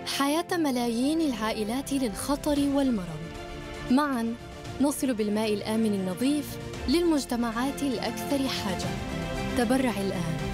حياة ملايين العائلات للخطر والمرض. معاً نصل بالماء الآمن النظيف للمجتمعات الأكثر حاجة. تبرع الآن.